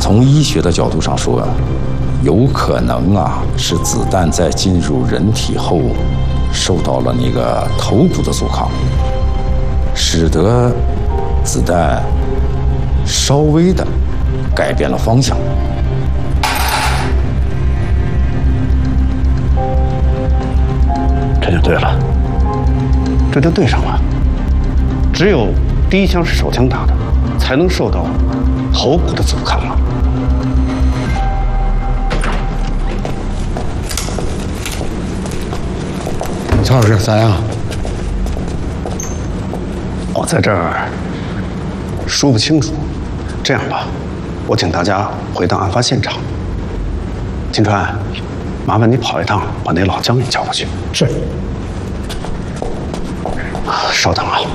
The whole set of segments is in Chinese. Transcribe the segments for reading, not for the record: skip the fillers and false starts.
从医学的角度上说，有可能是子弹在进入人体后，受到了那个头骨的阻抗，使得子弹稍微的改变了方向。 这就对了，这就对上了。只有第一枪是手枪打的，才能受到头骨的阻抗啊。 曹老师咋样？ 我在这儿说不清楚。这样吧，我请大家回到案发现场。金川，麻烦你跑一趟，把那老姜给叫过去。 是。 稍等啊。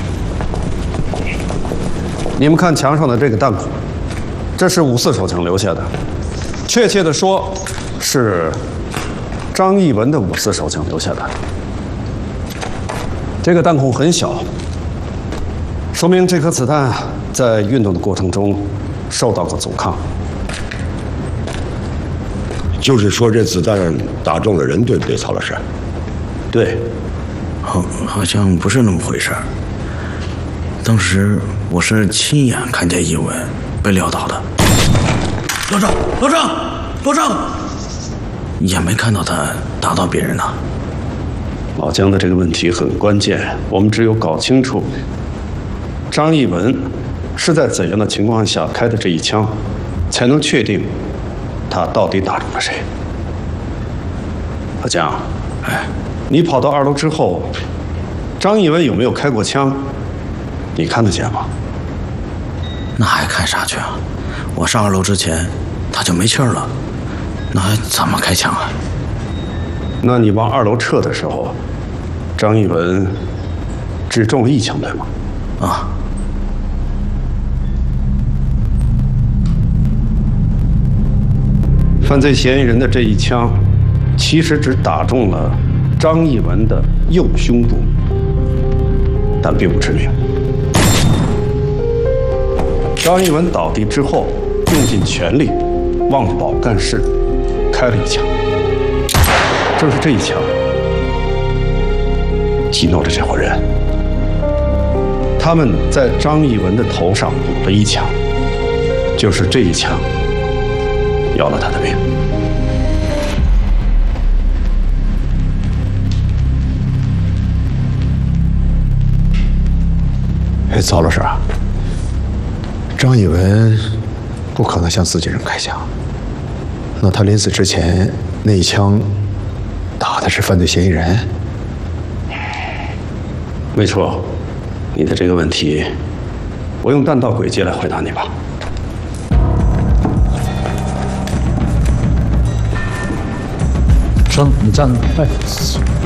你们看墙上的这个弹孔，这是5.4手枪留下的，确切的说，是张艺文的5.4手枪留下的。这个弹孔很小，说明这颗子弹在运动的过程中受到过阻抗。 就是说，这子弹打中了人，对不对，曹老师？ 对。 好像不是那么回事儿。当时我是亲眼看见一文被撂倒的。老张，也没看到他打到别人呢。 老姜的这个问题很关键，我们只有搞清楚张艺文是在怎样的情况下开的这一枪，才能确定他到底打中了谁。老姜，你跑到2楼之后，张艺文有没有开过枪？你看得见吗？ 那还看啥去啊？我上2楼之前他就没气儿了，那还怎么开枪啊？ 那你往2楼撤的时候，张艺文只中了1枪，对吗？ 啊。 犯罪嫌疑人的这一枪，其实只打中了张艺文的右胸部，但并不致命。张艺文倒地之后，用尽全力往保干室开了1枪，正是这一枪激怒了这伙人，他们在张艺文的头上补了1枪，就是这一枪要了他的命。 曹老师啊，张艺文不可能向自己人开枪，那他临死之前那一枪打的是犯罪嫌疑人？ 没错，你的这个问题，我用弹道轨迹来回答你吧。 生，你站。哎。